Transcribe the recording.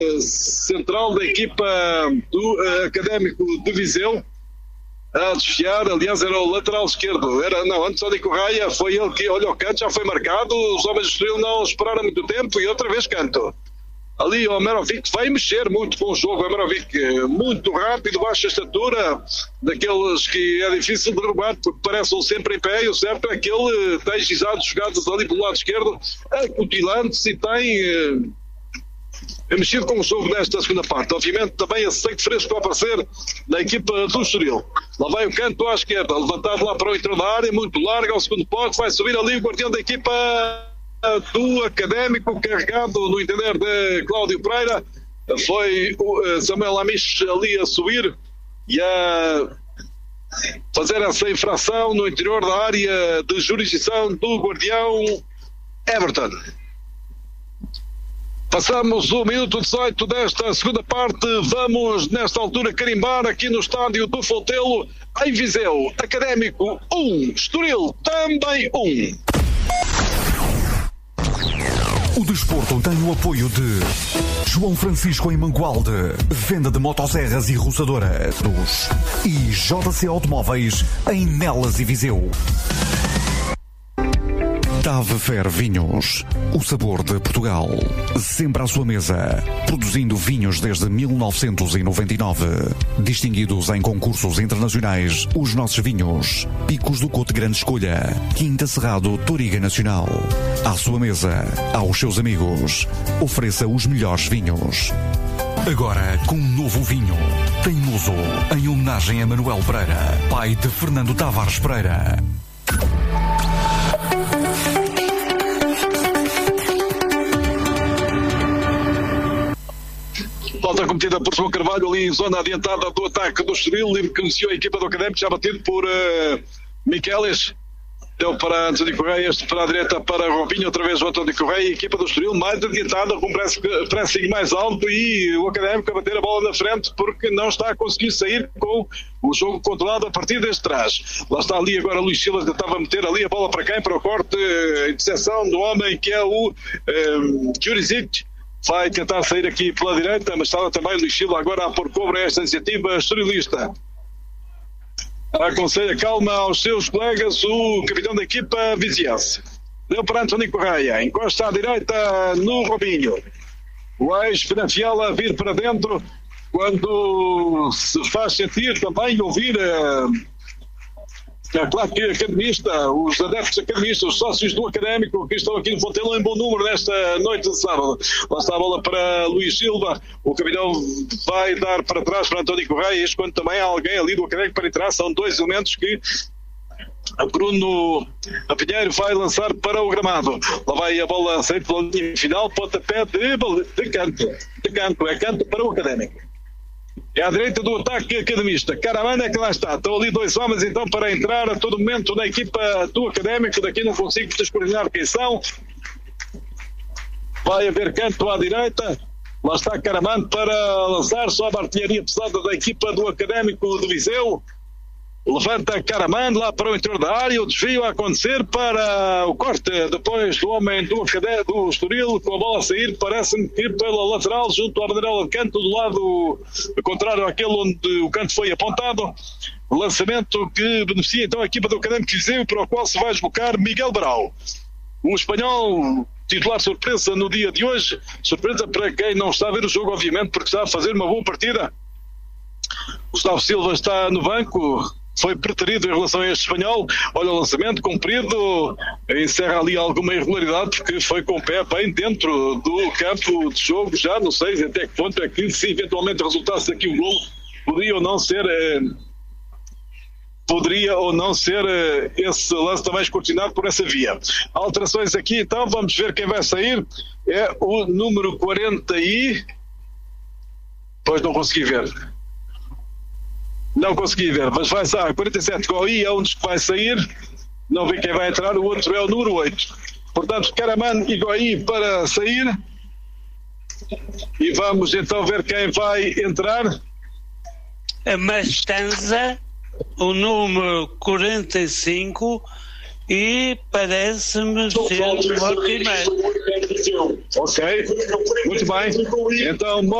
central da equipa do Académico de Viseu a desviar. Aliás, era o lateral esquerdo, António Correia, foi ele que, olha o canto, já foi marcado, os homens do Estoril não esperaram muito tempo e outra vez canto. Ali o Merovic vai mexer muito com o jogo, o Merovic muito rápido, baixa estatura, daqueles que é difícil de derrubar porque parecem sempre em pé, e o certo é que ele tem gizado jogadas ali pelo lado esquerdo, acutilante-se e tem mexido com o jogo nesta segunda parte. Obviamente também esse sangue fresco a aparecer na equipa do Estoril. Lá vai o canto à esquerda, levantado lá para o interior da área, muito largo, ao segundo poste, vai subir ali o guardião da equipa do Académico, carregado no entender de Cláudio Pereira. Foi o Samuel Amish ali a subir e a fazer essa infração no interior da área de jurisdição do guardião Everton. Passamos o minuto 18 desta segunda parte. Vamos, nesta altura, carimbar aqui no estádio do Fontelo, em Viseu. Académico 1, Estoril também 1. O desporto tem o apoio de João Francisco em Mangualde, venda de motosserras e roçadoras, e JC Automóveis em Nelas e Viseu. Tave Fer Vinhos, o sabor de Portugal, sempre à sua mesa, produzindo vinhos desde 1999, distinguidos em concursos internacionais, os nossos vinhos, Picos do Cote Grande Escolha, Quinta Cerrado Toriga Nacional, à sua mesa, aos seus amigos, ofereça os melhores vinhos. Agora com um novo vinho, Teimoso, em homenagem a Manuel Pereira, pai de Fernando Tavares Pereira. Falta cometida por João Carvalho ali em zona adiantada do ataque do Estoril, livre que iniciou a equipa do Académico, já batido por Miquelis. Deu para António Correia, este para a direita para Robinho, outra vez o António Correia, a equipa do Estoril mais adiantada, com pressing mais alto, e o Académico a bater a bola na frente porque não está a conseguir sair com o jogo controlado a partir deste trás. Lá está ali agora Luís Silas, que estava a meter ali a bola para quem? Para o corte, a interseção do homem que é o Jurisic. Vai tentar sair aqui pela direita, mas estava também Luís Silva agora a pôr cobra a esta iniciativa estorilista. Aconselha calma aos seus colegas o capitão da equipa viziense. Deu para António Correia, encosta à direita no Robinho. O ex-Penafiel a vir para dentro quando se faz sentir também ouvir claro que academista, os adeptos academistas, os sócios do Académico que estão aqui no Fontelo em bom número nesta noite de sábado. Lá está a bola para Luís Silva, o capitão vai dar para trás para António Correia, este quando também há alguém ali do Académico para entrar, são dois elementos que a Bruno Pinheiro vai lançar para o gramado. Lá vai a bola a sair pela linha final, pontapé de canto, é canto para o Académico. É à direita do ataque academista. Caramana é que lá está. Estão ali dois homens então para entrar a todo momento na equipa do Académico. Daqui não consigo descoordenar quem são. Vai haver canto à direita. Lá está Caramana para lançar só a artilharia pesada da equipa do Académico de Viseu. Levanta Caramana lá para o interior da área. O desvio a acontecer para o corte depois do homem do Estoril, com a bola a sair, parece-me ir pela lateral junto à bandeira de canto do lado contrário àquele onde o canto foi apontado. O lançamento que beneficia então a equipa do Académico de Viseu, para o qual se vai deslocar Miguel Brau. O espanhol titular surpresa no dia de hoje, surpresa para quem não está a ver o jogo obviamente, porque está a fazer uma boa partida. Gustavo Silva está no banco, foi preterido em relação a este espanhol. Olha o lançamento comprido, encerra ali alguma irregularidade porque foi com o pé bem dentro do campo de jogo. Já não sei até que ponto é que, se eventualmente resultasse aqui um gol, poderia ou não ser esse lance também escrutinado por essa via. Alterações aqui então, vamos ver quem vai sair. É o número 40 e... Pois não consegui ver. Não consegui ver, mas vai sair 47. Goi é um dos que vai sair. Não vi quem vai entrar, o outro é o número 8. Portanto, Caraman e Goi para sair. E vamos então ver quem vai entrar. A Mastanza, o número 45, e parece-me ser um ótimo. Ok, muito bem. Então,